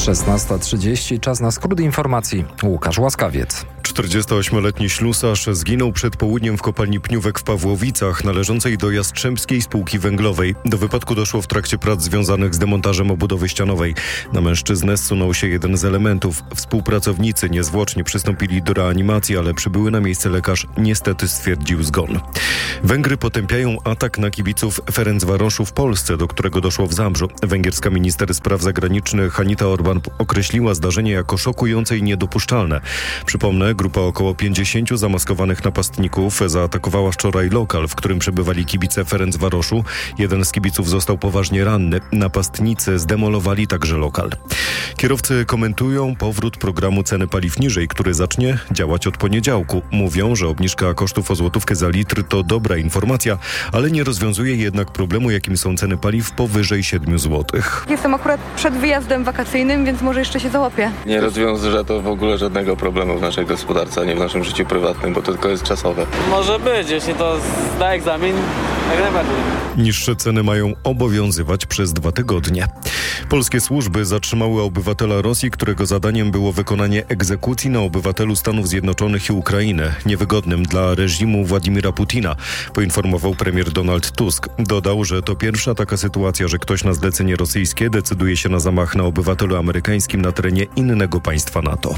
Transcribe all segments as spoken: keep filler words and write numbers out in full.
szesnasta trzydzieści, czas na skrót informacji. Łukasz Łaskawiec. czterdziestoośmioletni ślusarz zginął przed południem w kopalni Pniówek w Pawłowicach, należącej do Jastrzębskiej Spółki Węglowej. Do wypadku doszło w trakcie prac związanych z demontażem obudowy ścianowej. Na mężczyznę zsunął się jeden z elementów. Współpracownicy niezwłocznie przystąpili do reanimacji, ale przybyły na miejsce lekarz niestety stwierdził zgon. Węgry potępiają atak na kibiców Ferencvaroszu w Polsce, do którego doszło w Zabrzu. Węgierska minister spraw zagranicznych Anita Orban określiła zdarzenie jako szokujące i niedopuszczalne. Przypomnę, grupa około pięćdziesięciu zamaskowanych napastników zaatakowała wczoraj lokal, w którym przebywali kibice Ferencvaroszu. Jeden z kibiców został poważnie ranny. Napastnicy zdemolowali także lokal. Kierowcy komentują powrót programu ceny paliw niżej, który zacznie działać od poniedziałku. Mówią, że obniżka kosztów o złotówkę za litr to dobra informacja, ale nie rozwiązuje jednak problemu, jakim są ceny paliw powyżej siedmiu złotych. Jestem akurat przed wyjazdem wakacyjnym, więc może jeszcze się załapię. Nie rozwiąże to w ogóle żadnego problemu w naszej gospodarce, ani w naszym życiu prywatnym, bo to tylko jest czasowe. Może być, jeśli to zda egzamin, jak najbardziej. Niższe ceny mają obowiązywać przez dwa tygodnie. Polskie służby zatrzymały obywatela Rosji, którego zadaniem było wykonanie egzekucji na obywatelu Stanów Zjednoczonych i Ukrainy, niewygodnym dla reżimu Władimira Putina, poinformował premier Donald Tusk. Dodał, że to pierwsza taka sytuacja, że ktoś na zlecenie rosyjskie decyduje się na zamach na obywatelu amerykańskim na terenie innego państwa NATO.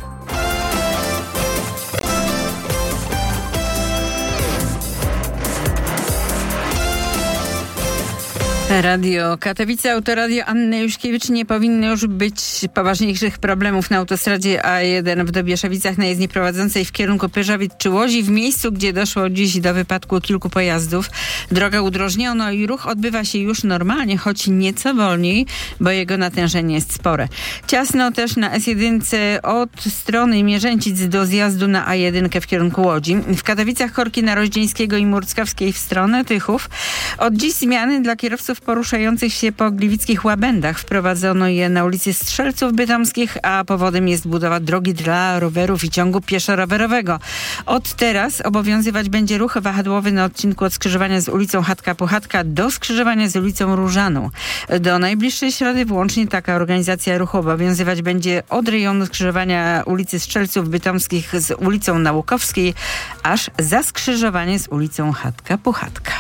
Radio Katowice, Autoradio Anny Juszkiewicz. Nie powinno już być poważniejszych problemów na autostradzie A jeden w Dobieszowicach na jezdni prowadzącej w kierunku Pyrzowic czy Łodzi, w miejscu, gdzie doszło dziś do wypadku kilku pojazdów. Drogę udrożniono i ruch odbywa się już normalnie, choć nieco wolniej, bo jego natężenie jest spore. Ciasno też na S jeden od strony Mierzęcic do zjazdu na A jeden w kierunku Łodzi. W Katowicach korki na Roździeńskiego i Murckowskiej w stronę Tychów. Od dziś zmiany dla kierowców poruszających się po gliwickich łabędach. Wprowadzono je na ulicy Strzelców Bytomskich, a powodem jest budowa drogi dla rowerów i ciągu pieszo-rowerowego. Od teraz obowiązywać będzie ruch wahadłowy na odcinku od skrzyżowania z ulicą Chatka-Puchatka do skrzyżowania z ulicą Różaną. Do najbliższej środy włącznie taka organizacja ruchu obowiązywać będzie od rejonu skrzyżowania ulicy Strzelców Bytomskich z ulicą Nałukowskiej, aż za skrzyżowanie z ulicą Chatka-Puchatka.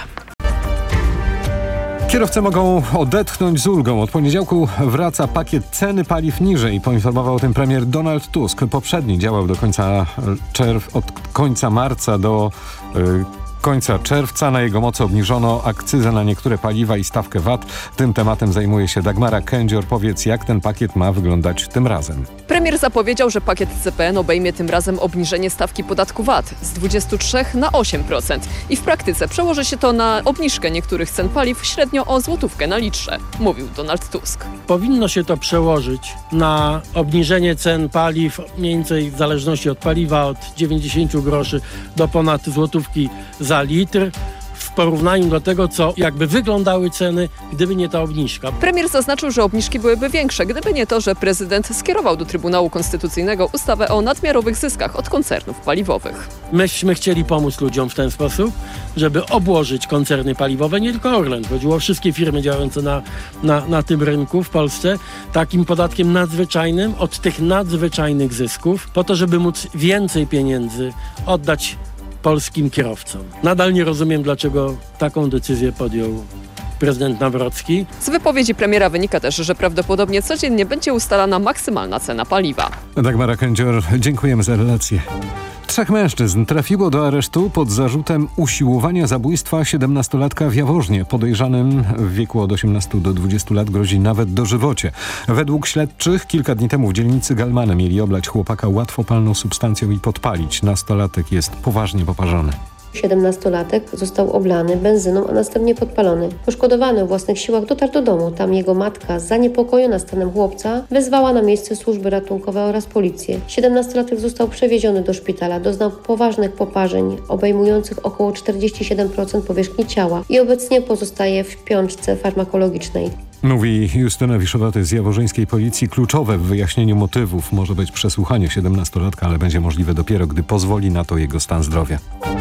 Kierowcy mogą odetchnąć z ulgą. Od poniedziałku wraca pakiet ceny paliw niżej. Poinformował o tym premier Donald Tusk. Poprzedni działał do końca czerw, od końca marca do yy, końca czerwca. Na jego mocy obniżono akcyzę na niektóre paliwa i stawkę V A T. Tym tematem zajmuje się Dagmara Kędzior. Powiedz, jak ten pakiet ma wyglądać tym razem? Premier zapowiedział, że pakiet C P N obejmie tym razem obniżenie stawki podatku V A T z dwudziestu trzech na osiem procent. I w praktyce przełoży się to na obniżkę niektórych cen paliw średnio o złotówkę na litrze, mówił Donald Tusk. Powinno się to przełożyć na obniżenie cen paliw, mniej więcej w zależności od paliwa, od dziewięćdziesięciu groszy do ponad złotówki za litr. W porównaniu do tego, co jakby wyglądały ceny, gdyby nie ta obniżka. Premier zaznaczył, że obniżki byłyby większe, gdyby nie to, że prezydent skierował do Trybunału Konstytucyjnego ustawę o nadmiarowych zyskach od koncernów paliwowych. Myśmy chcieli pomóc ludziom w ten sposób, żeby obłożyć koncerny paliwowe, nie tylko Orlen. Chodziło o wszystkie firmy działające na, na, na tym rynku w Polsce, takim podatkiem nadzwyczajnym od tych nadzwyczajnych zysków, po to, żeby móc więcej pieniędzy oddać polskim kierowcom. Nadal nie rozumiem, dlaczego taką decyzję podjął prezydent Nawrocki. Z wypowiedzi premiera wynika też, że prawdopodobnie codziennie będzie ustalana maksymalna cena paliwa. Dagmara Kędzior, dziękujemy za relację. Trzech mężczyzn trafiło do aresztu pod zarzutem usiłowania zabójstwa siedemnastolatka w Jaworznie. Podejrzanym w wieku od osiemnastu do dwudziestu lat grozi nawet dożywocie. Według śledczych kilka dni temu w dzielnicy Galmany mieli oblać chłopaka łatwopalną substancją i podpalić. Nastolatek jest poważnie poparzony. siedemnastolatek został oblany benzyną, a następnie podpalony. Poszkodowany o własnych siłach dotarł do domu. Tam jego matka, zaniepokojona stanem chłopca, wezwała na miejsce służby ratunkowe oraz policję. siedemnastolatek został przewieziony do szpitala. Doznał poważnych poparzeń obejmujących około czterdzieści siedem procent powierzchni ciała i obecnie pozostaje w śpiączce farmakologicznej. Mówi Justyna Wiszowaty z jaworzyńskiej policji. Kluczowe w wyjaśnieniu motywów może być przesłuchanie siedemnastolatka, ale będzie możliwe dopiero, gdy pozwoli na to jego stan zdrowia.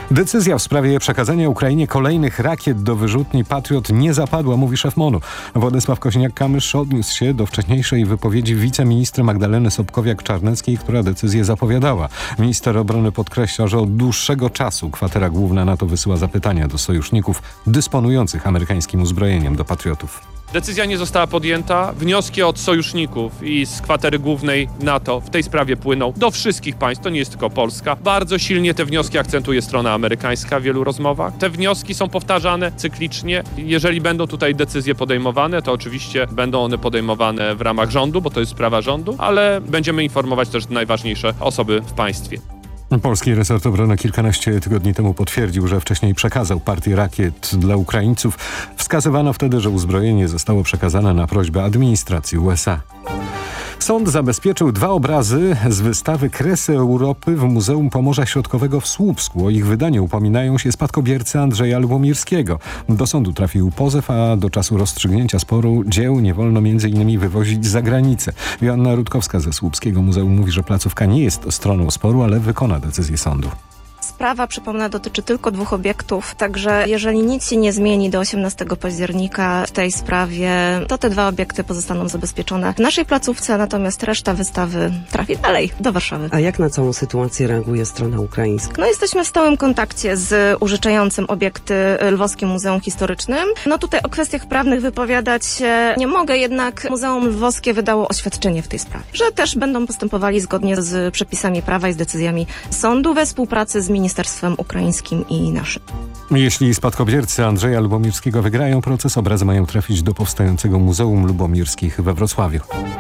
Decyzja w sprawie przekazania Ukrainie kolejnych rakiet do wyrzutni Patriot nie zapadła, mówi szef MON-u. Władysław Koźniak-Kamysz odniósł się do wcześniejszej wypowiedzi wiceministra Magdaleny Sobkowiak-Czarneckiej, która decyzję zapowiadała. Minister obrony podkreśla, że od dłuższego czasu kwatera główna NATO wysyła zapytania do sojuszników dysponujących amerykańskim uzbrojeniem do Patriotów. Decyzja nie została podjęta. Wnioski od sojuszników i z kwatery głównej NATO w tej sprawie płyną do wszystkich państw. To nie jest tylko Polska. Bardzo silnie te wnioski akcentuje strona amerykańska w wielu rozmowach. Te wnioski są powtarzane cyklicznie. Jeżeli będą tutaj decyzje podejmowane, to oczywiście będą one podejmowane w ramach rządu, bo to jest sprawa rządu, ale będziemy informować też najważniejsze osoby w państwie. Polski resort obrony kilkanaście tygodni temu potwierdził, że wcześniej przekazał partię rakiet dla Ukraińców. Wskazywano wtedy, że uzbrojenie zostało przekazane na prośbę administracji U S A. Sąd zabezpieczył dwa obrazy z wystawy Kresy Europy w Muzeum Pomorza Środkowego w Słupsku. O ich wydaniu upominają się spadkobiercy Andrzeja Lubomirskiego. Do sądu trafił pozew, a do czasu rozstrzygnięcia sporu dzieł nie wolno między innymi wywozić za granicę. Joanna Rutkowska ze Słupskiego Muzeum mówi, że placówka nie jest stroną sporu, ale wykona decyzję sądu. Sprawa, przypomnę, dotyczy tylko dwóch obiektów, także jeżeli nic się nie zmieni do osiemnastego października w tej sprawie, to te dwa obiekty pozostaną zabezpieczone w naszej placówce, natomiast reszta wystawy trafi dalej, do Warszawy. A jak na całą sytuację reaguje strona ukraińska? No jesteśmy w stałym kontakcie z użyczającym obiekty Lwowskim Muzeum Historycznym. No tutaj o kwestiach prawnych wypowiadać się nie mogę, jednak Muzeum Lwowskie wydało oświadczenie w tej sprawie, że też będą postępowali zgodnie z przepisami prawa i z decyzjami sądu we współpracy z Ministerstwem Ukraińskim i naszym. Jeśli spadkobiercy Andrzeja Lubomirskiego wygrają proces, obrazy mają trafić do powstającego Muzeum Lubomirskich we Wrocławiu.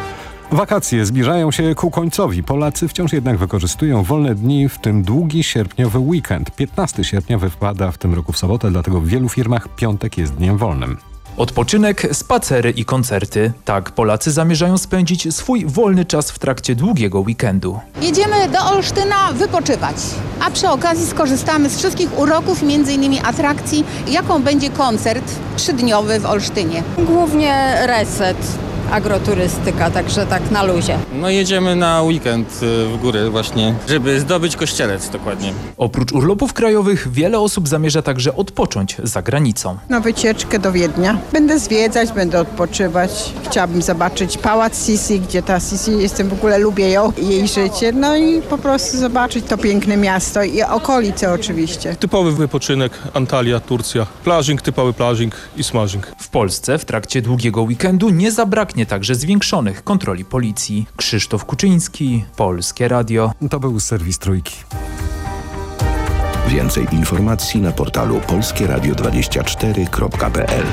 Wakacje zbliżają się ku końcowi. Polacy wciąż jednak wykorzystują wolne dni, w tym długi sierpniowy weekend. piętnastego sierpnia wypada w tym roku w sobotę, dlatego w wielu firmach piątek jest dniem wolnym. Odpoczynek, spacery i koncerty. Tak Polacy zamierzają spędzić swój wolny czas w trakcie długiego weekendu. Jedziemy do Olsztyna wypoczywać, a przy okazji skorzystamy z wszystkich uroków, między innymi atrakcji, jaką będzie koncert trzydniowy w Olsztynie. Głównie reset, agroturystyka, także tak na luzie. No jedziemy na weekend w góry właśnie, żeby zdobyć Kościelec dokładnie. Oprócz urlopów krajowych wiele osób zamierza także odpocząć za granicą. Na wycieczkę do Wiednia. Będę zwiedzać, będę odpoczywać. Chciałabym zobaczyć pałac Sisi, gdzie ta Sisi, jestem w ogóle, lubię ją, jej życie. No i po prostu zobaczyć to piękne miasto i okolice oczywiście. Typowy wypoczynek, Antalya, Turcja. Plażing, typowy plażing i smażing. W Polsce w trakcie długiego weekendu nie zabraknie także zwiększonych kontroli policji. Krzysztof Kuczyński, Polskie Radio. To był serwis Trójki. Więcej informacji na portalu polskie radio dwadzieścia cztery kropka p l.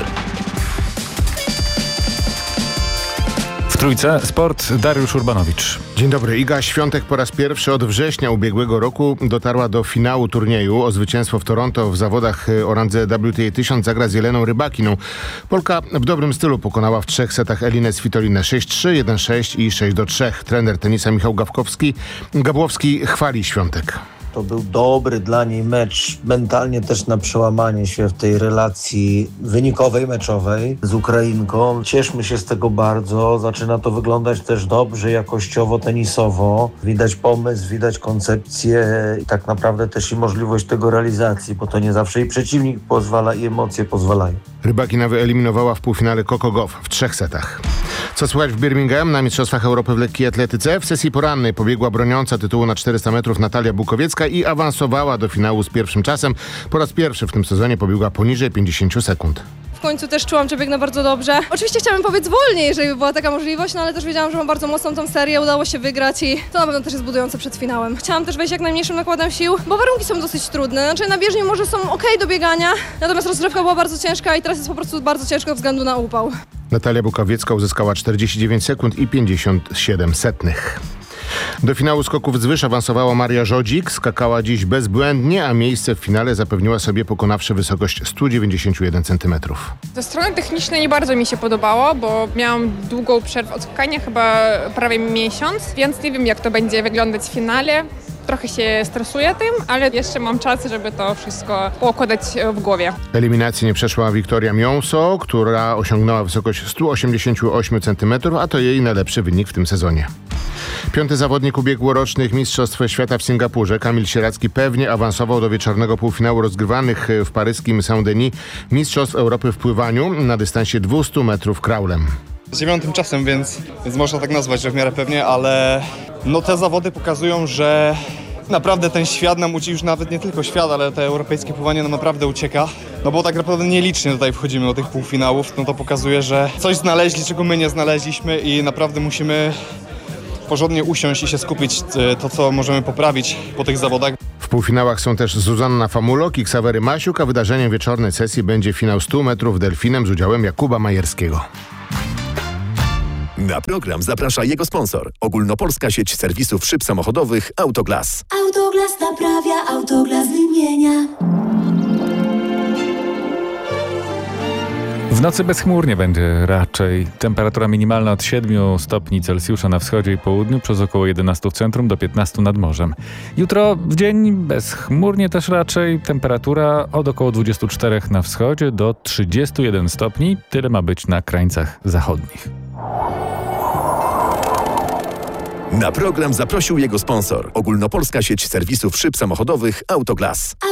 W Trójce Sport Dariusz Urbanowicz. Dzień dobry. Iga Świątek po raz pierwszy od września ubiegłego roku dotarła do finału turnieju. O zwycięstwo w Toronto w zawodach o randze W T A tysiąc zagra z Jeleną Rybakiną. Polka w dobrym stylu pokonała w trzech setach Elinę Svitolinę sześć trzy, jeden sześć i sześć do trzech. Trener tenisa Michał Gawkowski, Gabłowski chwali Świątek. To był dobry dla niej mecz, mentalnie też na przełamanie się w tej relacji wynikowej, meczowej z Ukrainką. Cieszmy się z tego bardzo. Zaczyna to wyglądać też dobrze, jakościowo, tenisowo. Widać pomysł, widać koncepcję i tak naprawdę też i możliwość tego realizacji, bo to nie zawsze i przeciwnik pozwala, i emocje pozwalają. Rybakina wyeliminowała w półfinale Coco Gauff w trzech setach. Co słychać w Birmingham na Mistrzostwach Europy w lekkiej atletyce? W sesji porannej pobiegła broniąca tytułu na czterysta metrów Natalia Bukowiecka i awansowała do finału z pierwszym czasem. Po raz pierwszy w tym sezonie pobiegła poniżej pięćdziesiąt sekund. W końcu też czułam, że biegnę bardzo dobrze. Oczywiście chciałabym pobiec wolniej, jeżeli by była taka możliwość, no ale też wiedziałam, że mam bardzo mocną tą serię, udało się wygrać i to na pewno też jest budujące przed finałem. Chciałam też wejść jak najmniejszym nakładem sił, bo warunki są dosyć trudne. Znaczy na bieżni może są ok do biegania, natomiast rozgrzewka była bardzo ciężka i teraz jest po prostu bardzo ciężko ze względu na upał. Natalia Bukowiecka uzyskała czterdzieści dziewięć sekund i pięćdziesiąt siedem setnych. Do finału skoków z wyż awansowała Maria Żodzik, skakała dziś bezbłędnie, a miejsce w finale zapewniła sobie, pokonawszy wysokość sto dziewięćdziesiąt jeden centymetrów. Ze strony technicznej nie bardzo mi się podobało, bo miałam długą przerwę od skakania, chyba prawie miesiąc, więc nie wiem, jak to będzie wyglądać w finale. Trochę się stresuję tym, ale jeszcze mam czas, żeby to wszystko poukładać w głowie. Eliminacji nie przeszła Wiktoria Miąso, która osiągnęła wysokość sto osiemdziesiąt osiem centymetrów, a to jej najlepszy wynik w tym sezonie. Piąty zawodnik ubiegłorocznych Mistrzostw Świata w Singapurze, Kamil Sieradzki, pewnie awansował do wieczornego półfinału rozgrywanych w paryskim Saint-Denis Mistrzostw Europy w pływaniu na dystansie dwieście metrów kraulem. Z dziewiątym czasem, więc, więc można tak nazwać, że w miarę pewnie, ale no te zawody pokazują, że naprawdę ten świat nam uczy, już nawet nie tylko świat, ale te europejskie pływanie nam naprawdę ucieka. No bo tak naprawdę nielicznie tutaj wchodzimy do tych półfinałów, no to pokazuje, że coś znaleźli, czego my nie znaleźliśmy i naprawdę musimy porządnie usiąść i się skupić to, co możemy poprawić po tych zawodach. W półfinałach są też Zuzanna Famulok i Ksawery Masiuk, a wydarzeniem wieczornej sesji będzie finał stu metrów delfinem z udziałem Jakuba Majerskiego. Na program zaprasza jego sponsor. Ogólnopolska sieć serwisów szyb samochodowych Autoglas. Autoglas naprawia, Autoglas wymienia. W nocy bezchmurnie będzie raczej. Temperatura minimalna od siedmiu stopni Celsjusza na wschodzie i południu, przez około jedenaście w centrum do piętnastu nad morzem. Jutro w dzień bezchmurnie też raczej. Temperatura od około dwudziestu czterech na wschodzie do trzydziestu jeden stopni. Tyle ma być na krańcach zachodnich. Na program zaprosił jego sponsor. Ogólnopolska sieć serwisów szyb samochodowych Autoglas.